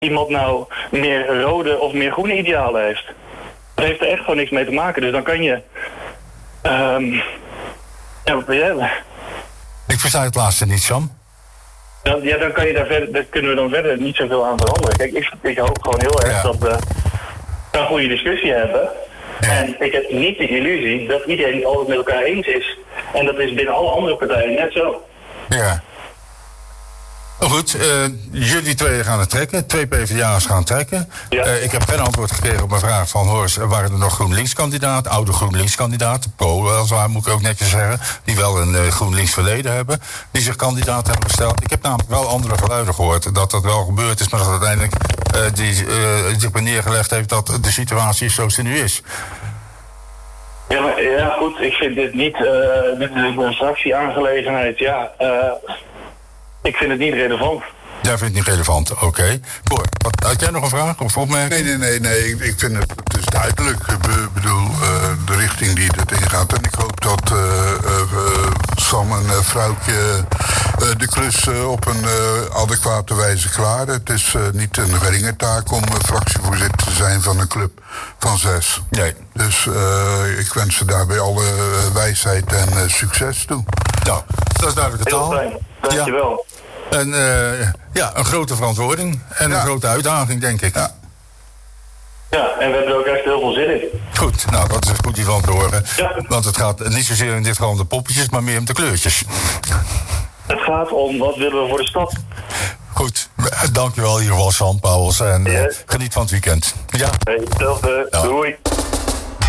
iemand nou meer rode of meer groene idealen heeft. Dat heeft er echt gewoon niks mee te maken. Dus dan kan je... Ik versta het laatste niet, Sam. Dan kan je daar kunnen we dan verder niet zoveel aan veranderen. Kijk, ik hoop gewoon heel erg dat we een goede discussie hebben. Ja. En ik heb niet de illusie dat iedereen het altijd met elkaar eens is. En dat is binnen alle andere partijen net zo. Ja. Nou goed, jullie twee gaan het trekken. 2 PvdA's gaan trekken. Ja. Ik heb geen antwoord gekregen op mijn vraag van... Horst, waren er nog GroenLinks-kandidaten, oude GroenLinks-kandidaten... weliswaar moet ik ook netjes zeggen... die wel een GroenLinks verleden hebben... die zich kandidaat hebben gesteld. Ik heb namelijk wel andere geluiden gehoord... dat dat wel gebeurd is, maar dat uiteindelijk zich neergelegd heeft... dat de situatie is zoals die nu is. Ja, goed, ik vind dit niet... dit is een fractieaangelegenheid, ik vind het niet relevant. Jij vindt het niet relevant, oké. Cor, had jij nog een vraag of opmerking? Nee. Ik vind het is duidelijk. Ik bedoel, de richting die het ingaat. En ik hoop dat Sam en vrouwtje de klus op een adequate wijze klaren. Het is niet een geringe taak om fractievoorzitter te zijn van een club van 6. Nee. Dus ik wens ze daarbij alle wijsheid en succes toe. Nou, dat is duidelijke taal. Heel fijn, dankjewel. Ja. En een grote verantwoording en een grote uitdaging, denk ik. Ja, en we hebben er ook echt heel veel zin in. Goed, nou, dat is goed hiervan te horen. Ja. Want het gaat niet zozeer in dit geval om de poppetjes, maar meer om de kleurtjes. Het gaat om wat willen we voor de stad. Goed, dankjewel in ieder geval, Sam Pauwels. En geniet van het weekend. Ja. Hetzelfde. Doei.